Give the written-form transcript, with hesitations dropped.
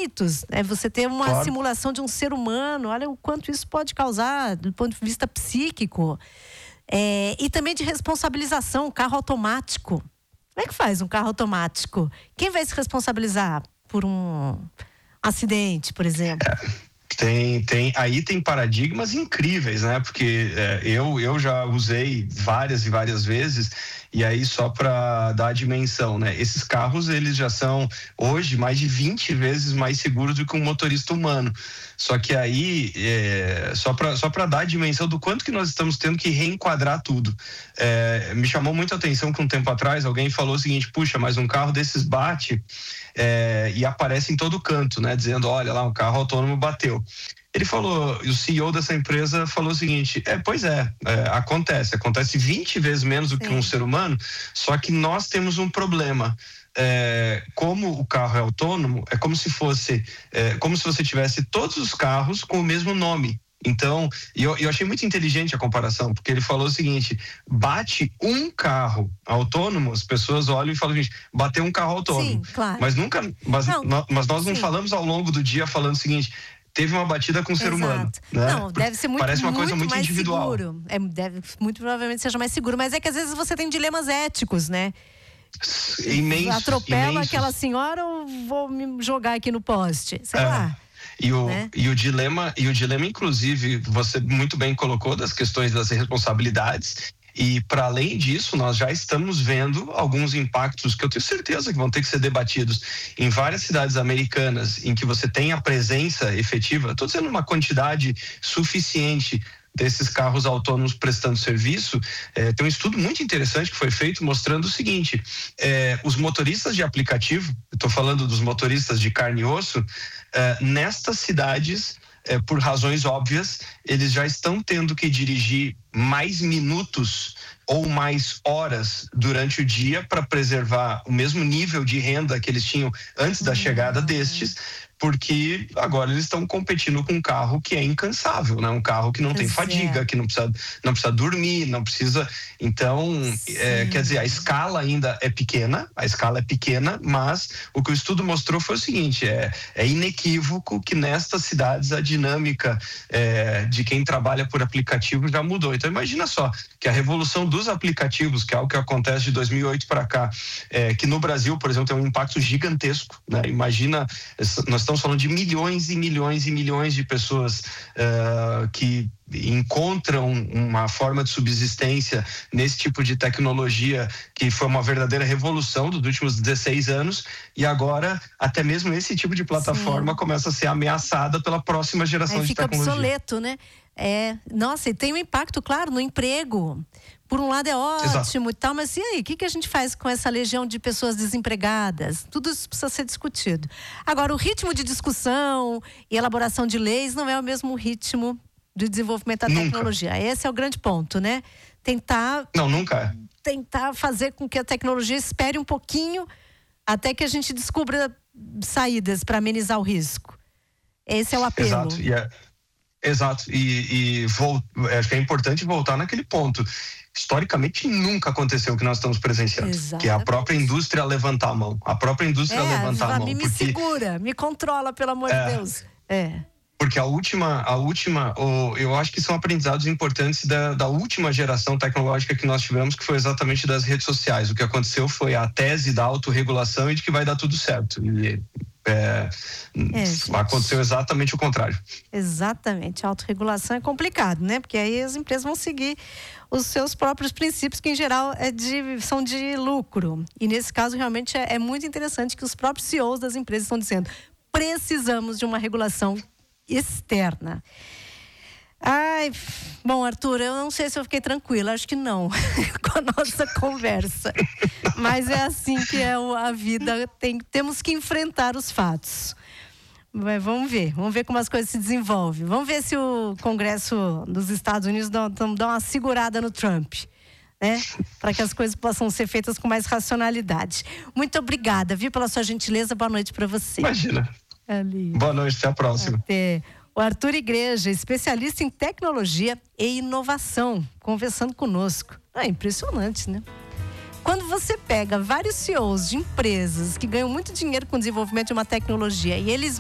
efeitos. Você ter uma simulação de um ser humano, olha o quanto isso pode causar do ponto de vista psíquico. E também de responsabilização, carro automático. Como é que faz um carro automático? Quem vai se responsabilizar por um acidente, por exemplo? Aí tem paradigmas incríveis, né? Porque eu já usei várias e várias vezes, e aí só para dar a dimensão, né? Esses carros, eles já são hoje mais de 20 vezes mais seguros do que um motorista humano. Só que aí, só para dar a dimensão do quanto que nós estamos tendo que reenquadrar tudo. Me chamou muito a atenção que um tempo atrás alguém falou o seguinte: puxa, mas um carro desses bate e aparece em todo canto, né? Dizendo, olha lá, um carro autônomo bateu. Ele falou, e o CEO dessa empresa falou o seguinte: acontece 20 vezes menos do que um ser humano, só que nós temos um problema. Como o carro é autônomo, é como se você tivesse todos os carros com o mesmo nome. Então, eu achei muito inteligente a comparação, porque ele falou o seguinte: bate um carro autônomo, as pessoas olham e falam, gente, bateu um carro autônomo. Sim, claro. Mas nós não falamos ao longo do dia falando o seguinte: teve uma batida com um ser humano. Né? Não, deve ser parece uma coisa muito mais individual. Seguro. Muito provavelmente seja mais seguro, mas é que às vezes você tem dilemas éticos, né? Imensos. Atropela aquela senhora ou vou me jogar aqui no poste? Sei lá. E o dilema, inclusive, você muito bem colocou, das questões das responsabilidades. E para além disso, nós já estamos vendo alguns impactos que eu tenho certeza que vão ter que ser debatidos em várias cidades americanas, em que você tem a presença efetiva, estou dizendo uma quantidade suficiente desses carros autônomos prestando serviço. Tem um estudo muito interessante que foi feito mostrando o seguinte: os motoristas de aplicativo, estou falando dos motoristas de carne e osso, nestas cidades, por razões óbvias, eles já estão tendo que dirigir mais minutos ou mais horas durante o dia para preservar o mesmo nível de renda que eles tinham antes da chegada destes, porque agora eles estão competindo com um carro que é incansável, né? Um carro que não tem fadiga, que não precisa dormir, não precisa. Então, quer dizer, a escala ainda é pequena, mas o que o estudo mostrou foi o seguinte: é inequívoco que nestas cidades a dinâmica de quem trabalha por aplicativo já mudou. Então, imagina só que a revolução dos aplicativos, que é algo que acontece de 2008 para cá, que no Brasil, por exemplo, tem um impacto gigantesco, né? Imagina, nós estamos falando de milhões e milhões e milhões de pessoas que encontram uma forma de subsistência nesse tipo de tecnologia, que foi uma verdadeira revolução dos últimos 16 anos, e agora até mesmo esse tipo de plataforma começa a ser ameaçada pela próxima geração de tecnologia. Fica obsoleto, né? Nossa, e tem um impacto, claro, no emprego. Por um lado é ótimo e tal, mas e aí? O que a gente faz com essa legião de pessoas desempregadas? Tudo isso precisa ser discutido. Agora, o ritmo de discussão e elaboração de leis não é o mesmo ritmo de desenvolvimento da tecnologia. Esse é o grande ponto, né? Nunca. Tentar fazer com que a tecnologia espere um pouquinho até que a gente descubra saídas para amenizar o risco. Esse é o apelo. Exato. E acho que é importante voltar naquele ponto. Historicamente nunca aconteceu o que nós estamos presenciando. Exatamente. Que é a própria indústria levantar a mão. Me segura, me controla, pelo amor de Deus. Porque a última, eu acho que são aprendizados importantes da última geração tecnológica que nós tivemos, que foi exatamente das redes sociais. O que aconteceu foi a tese da autorregulação e de que vai dar tudo certo. Aconteceu exatamente o contrário. Exatamente, a autorregulação é complicado, né? Porque aí as empresas vão seguir os seus próprios princípios, que em geral são de lucro. E nesse caso realmente é muito interessante que os próprios CEOs das empresas estão dizendo: precisamos de uma regulação externa. Bom, Arthur, eu não sei se eu fiquei tranquila, acho que não, com a nossa conversa. Mas é assim que é a vida, temos que enfrentar os fatos. Mas vamos ver como as coisas se desenvolvem. Vamos ver se o Congresso dos Estados Unidos dá uma segurada no Trump, né? Para que as coisas possam ser feitas com mais racionalidade. Muito obrigada, pela sua gentileza. Boa noite para você. Imagina. Boa noite, até a próxima. Até. O Arthur Igreja, especialista em tecnologia e inovação, conversando conosco. É impressionante, né? Quando você pega vários CEOs de empresas que ganham muito dinheiro com o desenvolvimento de uma tecnologia e eles